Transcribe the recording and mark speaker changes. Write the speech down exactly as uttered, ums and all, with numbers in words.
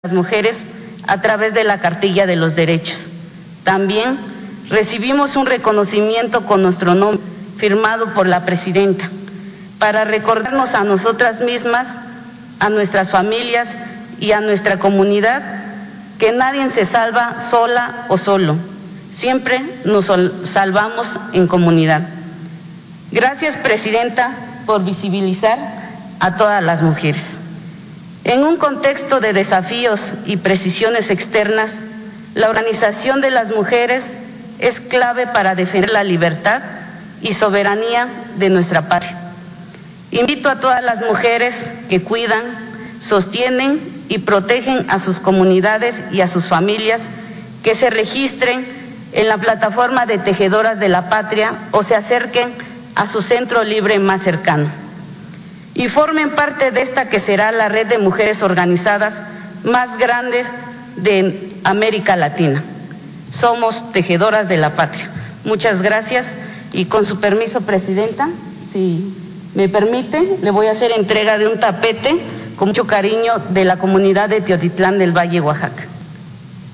Speaker 1: las mujeres a través de la Cartilla de los Derechos. También recibimos un reconocimiento con nuestro nombre, firmado por la presidenta, para recordarnos a nosotras mismas, a nuestras familias y a nuestra comunidad que nadie se salva sola o solo, siempre nos salvamos en comunidad. Gracias, presidenta, por visibilizar a todas las mujeres. En un contexto de desafíos y precisiones externas, la organización de las mujeres es clave para defender la libertad y soberanía de nuestra patria. Invito a todas las mujeres que cuidan, sostienen y protegen a sus comunidades y a sus familias que se registren en la plataforma de Tejedoras de la Patria o se acerquen a su centro libre más cercano y formen parte de esta que será la red de mujeres organizadas más grande de América Latina. Somos Tejedoras de la Patria. Muchas gracias y con su permiso, presidenta, si me permite, le voy a hacer entrega de un tapete con mucho cariño de la comunidad de Teotitlán del Valle, Oaxaca.